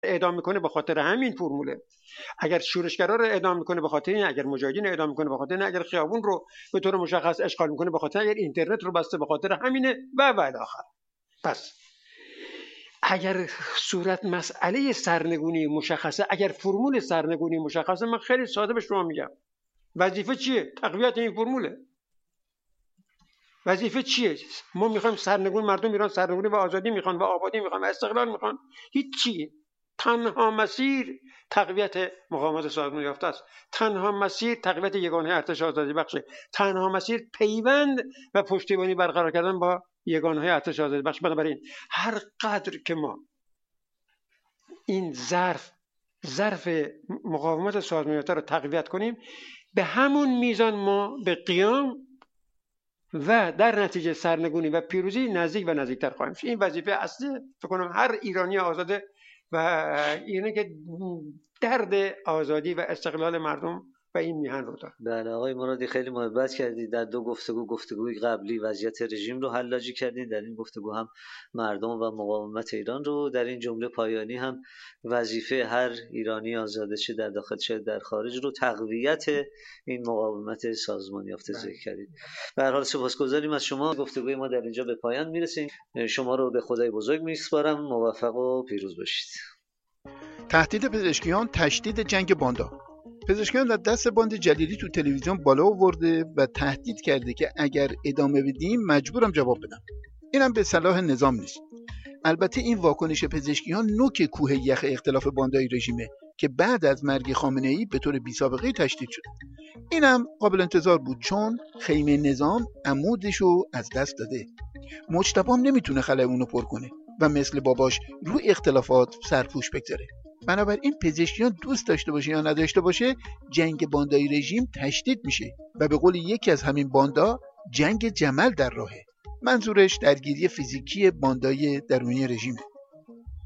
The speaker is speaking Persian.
اعدام میکنه به خاطر همین فرموله، اگر شورشگرا رو اعدام میکنه به خاطر این، اگر مجاهدین رو اعدام میکنه به خاطر این، اگر خیابون رو به طور مشخص اشغال میکنه به خاطر، اگر اینترنت رو بسته به خاطر همینه و الی آخر. پس اگر صورت مسئله سرنگونی مشخصه، اگر فرمول سرنگونی مشخصه، من خیلی ساده به شما میگم وظیفه چیه؟ تقویت این فرموله. وظیفه چیه؟ ما میخوایم سرنگون، مردم ایران سرنگونی و آزادی میخوان و آبادی میخوان و استقلال میخوان. هیچی. تنها مسیر تقویت مقاومت سازمان یافته است. تنها مسیر تقویت یگانه ارتش آزادی بخشه. تنها مسیر پیوند و پشتیبانی برقرار کردن با یگانه ارتش آزادی بخش. بنابراین هر قدر که ما این ظرف مقاومت سازمان یافته رو تقویت کنیم، به همون میزان ما به قیام و در نتیجه سرنگونی و پیروزی نزدیک و نزدیکتر خواهیم شد. این وظیفه اصلی فکر کنم هر ایرانی آزاده و اینه که درد آزادی و استقلال مردم و این میهن رو داره. بله آقای مرادی، خیلی محبت کردید. در دو گفتگوی قبلی وضعیت رژیم رو حلاجی کردید، در این گفتگو هم مردم و مقاومت ایران رو، در این جمله پایانی هم وظیفه هر ایرانی آزاده چه در داخل چه در خارج رو تقویت این مقاومت سازمان یافته ذکر کردید. به هر حال سپاسگزاریم از شما. گفتگوی ما در اینجا به پایان میرسه. شما رو به خدای بزرگ میسپارم. موفق و پیروز باشید. تهدید پزشکیان، تشدید جنگ باندا. پزشکیان در دست باند جلیلی تو تلویزیون بالا آورده و تهدید کرده که اگر ادامه بدیم مجبورم جواب بدم. اینم به صلاح نظام نیست. البته این واکنش پزشکیان نوک کوه یخ اختلاف باندای رژیمه که بعد از مرگ خامنه‌ای به طور بی‌سابقه تشدید شد. اینم قابل انتظار بود چون خیمه نظام عمودشو از دست داده. مجتبی هم نمیتونه خلای اونو پر کنه و مثل باباش رو اختلافات سرپوش بگذاره. بنابراین پزشکیان دوست داشته باشه یا نداشته باشه جنگ باندای رژیم تشدید میشه و به قول یکی از همین باندا جنگ جمل در راهه. منظورش درگیری فیزیکی باندای درونی رژیمه.